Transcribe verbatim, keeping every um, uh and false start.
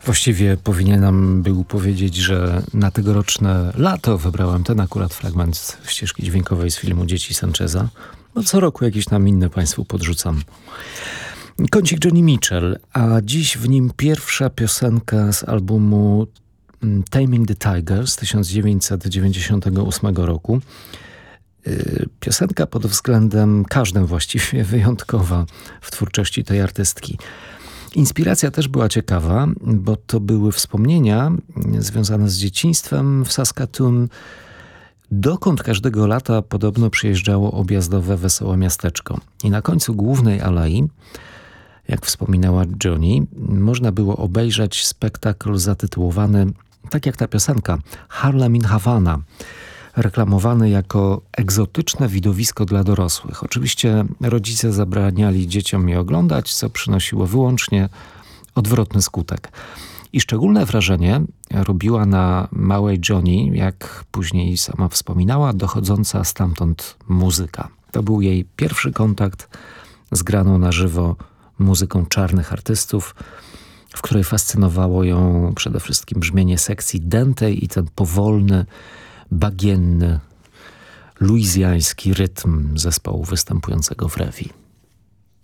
Właściwie powinienem był powiedzieć, że na tegoroczne lato wybrałem ten akurat fragment ścieżki dźwiękowej z filmu Dzieci Sancheza. No co roku jakieś tam inne państwu podrzucam. Kącik Joni Mitchell, a dziś w nim pierwsza piosenka z albumu Taming the Tiger z tysiąc dziewięćset dziewięćdziesiątego ósmego roku. Piosenka pod względem każdym właściwie wyjątkowa w twórczości tej artystki. Inspiracja też była ciekawa, bo to były wspomnienia związane z dzieciństwem w Saskatoon, dokąd każdego lata podobno przyjeżdżało objazdowe wesołe miasteczko. I na końcu głównej alei, jak wspominała Joni, można było obejrzeć spektakl zatytułowany, tak jak ta piosenka, Harlem in Havana, reklamowany jako egzotyczne widowisko dla dorosłych. Oczywiście rodzice zabraniali dzieciom je oglądać, co przynosiło wyłącznie odwrotny skutek. I szczególne wrażenie robiła na małej Joni, jak później sama wspominała, dochodząca stamtąd muzyka. To był jej pierwszy kontakt z graną na żywo muzyką czarnych artystów, w której fascynowało ją przede wszystkim brzmienie sekcji dętej i ten powolny, bagienny, luizjański rytm zespołu występującego w Revi.